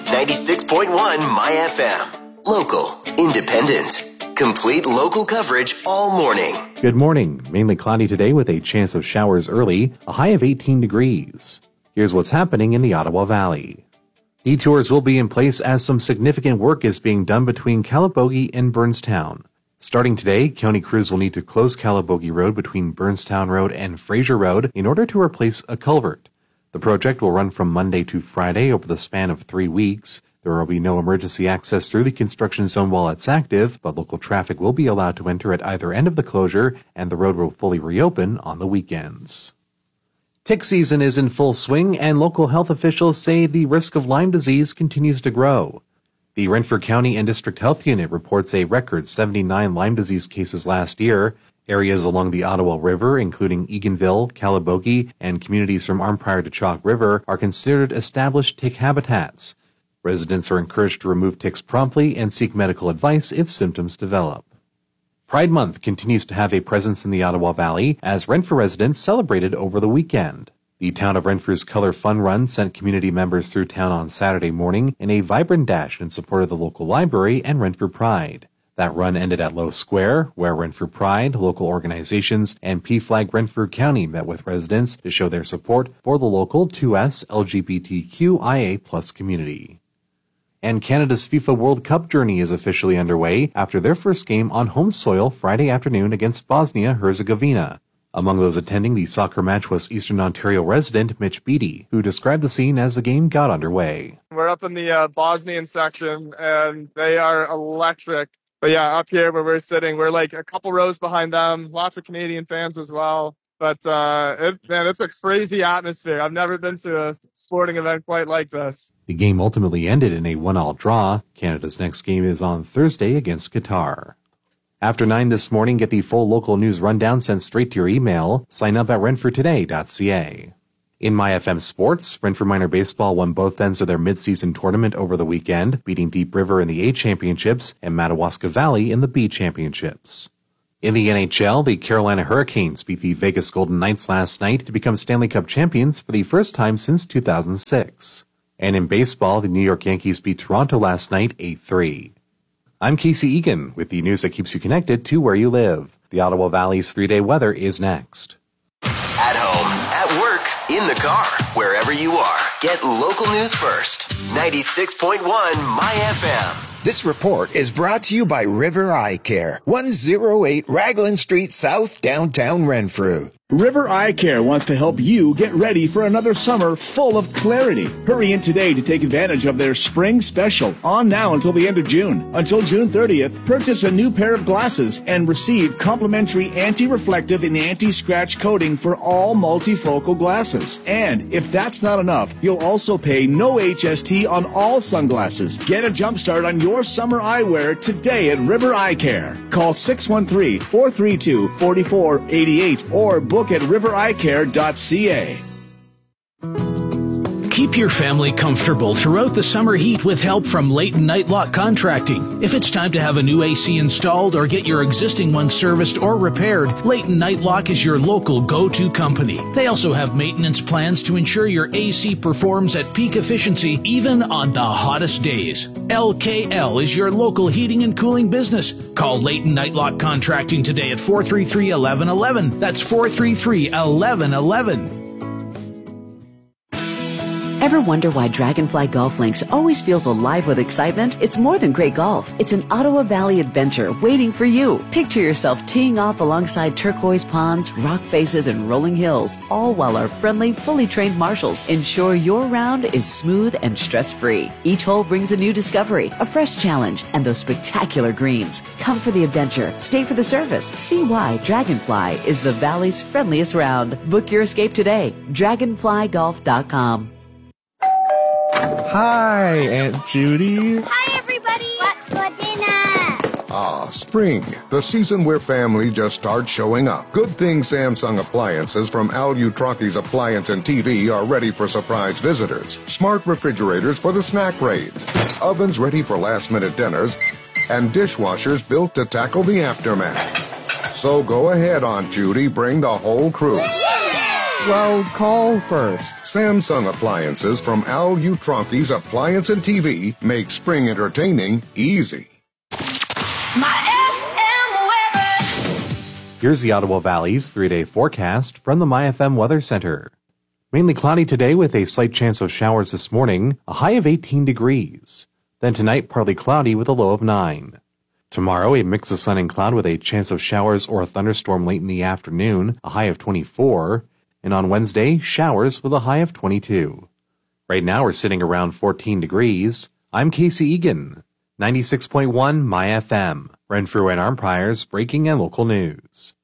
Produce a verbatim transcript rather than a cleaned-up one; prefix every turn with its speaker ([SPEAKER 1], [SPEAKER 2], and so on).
[SPEAKER 1] ninety-six point one My F M. Local, independent, complete local coverage all morning.
[SPEAKER 2] Good morning. Mainly cloudy today with a chance of showers early, a high of eighteen degrees. Here's what's happening in the Ottawa Valley. Detours will be in place as some significant work is being done between Calabogie and Burnstown. Starting today, county crews will need to close Calabogie Road between Burnstown Road and Fraser Road in order to replace a culvert. The project will run from Monday to Friday over the span of three weeks. There will be no emergency access through the construction zone while it's active, but local traffic will be allowed to enter at either end of the closure, and the road will fully reopen on the weekends. Tick season is in full swing, and local health officials say the risk of Lyme disease continues to grow. The Renfrew County and District Health Unit reports a record seventy-nine Lyme disease cases last year. Areas along the Ottawa River, including Eganville, Calabogie, and communities from Arnprior to Chalk River, are considered established tick habitats. Residents are encouraged to remove ticks promptly and seek medical advice if symptoms develop. Pride Month continues to have a presence in the Ottawa Valley as Renfrew residents celebrated over the weekend. The Town of Renfrew's Color Fun Run sent community members through town on Saturday morning in a vibrant dash in support of the local library and Renfrew Pride. That run ended at Lowe Square, where Renfrew Pride, local organizations, and P Flag Renfrew County met with residents to show their support for the local two S L G B T Q I A plus community. And Canada's FIFA World Cup journey is officially underway after their first game on home soil Friday afternoon against Bosnia-Herzegovina. Among those attending the soccer match was Eastern Ontario resident Mitch Beattie, who described the scene as the game got underway.
[SPEAKER 3] We're up in the uh, Bosnian section, and they are electric. But yeah, up here where we're sitting, we're like a couple rows behind them, lots of Canadian fans as well. But uh, it, man, it's a crazy atmosphere. I've never been to a sporting event quite like this.
[SPEAKER 2] The game ultimately ended in a one-all draw. Canada's next game is on Thursday against Qatar. After nine this morning, get the full local news rundown sent straight to your email. Sign up at renfrew today dot c a. In My F M Sports, Renfrew Minor Baseball won both ends of their mid-season tournament over the weekend, beating Deep River in the A Championships and Madawaska Valley in the B Championships. In the N H L, the Carolina Hurricanes beat the Vegas Golden Knights last night to become Stanley Cup champions for the first time since two thousand six. And in baseball, the New York Yankees beat Toronto last night eight three. I'm Casey Egan with the news that keeps you connected to where you live. The Ottawa Valley's three-day weather is next.
[SPEAKER 1] At home, at work, in the car, wherever you are, get local news first. ninety-six point one My F M.
[SPEAKER 4] This report is brought to you by River Eye Care, one oh eight Raglan Street South, downtown Renfrew.
[SPEAKER 5] River Eye Care wants to help you get ready for another summer full of clarity. Hurry in today to take advantage of their spring special, on now until the end of June. Until June thirtieth, purchase a new pair of glasses and receive complimentary anti-reflective and anti-scratch coating for all multifocal glasses. And if that's not enough, you'll also pay no H S T on all sunglasses. Get a jump start on your summer eyewear today at River Eye Care. Call six one three, four three two, four four eight eight or book at river eye care dot c a.
[SPEAKER 6] Keep your family comfortable throughout the summer heat with help from Leighton Nightlock Contracting. If it's time to have a new A C installed or get your existing one serviced or repaired, Leighton Nightlock is your local go-to company. They also have maintenance plans to ensure your A C performs at peak efficiency even on the hottest days. L K L is your local heating and cooling business. Call Leighton Nightlock Contracting today at four three three, one one one one. That's four three three, one one one one.
[SPEAKER 7] Ever wonder why Dragonfly Golf Links always feels alive with excitement? It's more than great golf. It's an Ottawa Valley adventure waiting for you. Picture yourself teeing off alongside turquoise ponds, rock faces, and rolling hills, all while our friendly, fully trained marshals ensure your round is smooth and stress-free. Each hole brings a new discovery, a fresh challenge, and those spectacular greens. Come for the adventure, stay for the service. See why Dragonfly is the Valley's friendliest round. Book your escape today. dragonfly golf dot com.
[SPEAKER 8] Hi, Aunt Judy.
[SPEAKER 9] Hi, everybody. What's for dinner?
[SPEAKER 10] Ah, spring, the season where family just starts showing up. Good thing Samsung appliances from Al Utraki's Appliance and T V are ready for surprise visitors. Smart refrigerators for the snack raids. Ovens ready for last-minute dinners. And dishwashers built to tackle the aftermath. So go ahead, Aunt Judy. Bring the whole crew.
[SPEAKER 8] Well, call first.
[SPEAKER 10] Samsung appliances from Al Utronki's Appliance and T V make spring entertaining easy.
[SPEAKER 2] Here's the Ottawa Valley's three-day forecast from the MyFM Weather Center. Mainly cloudy today with a slight chance of showers this morning, a high of eighteen degrees. Then tonight, partly cloudy with a low of nine. Tomorrow, a mix of sun and cloud with a chance of showers or a thunderstorm late in the afternoon, a high of twenty-four. And on Wednesday, showers with a high of twenty-two. Right now, we're sitting around fourteen degrees. I'm Casey Egan, ninety-six point one MyFM. Renfrew and Armpires, breaking and local news.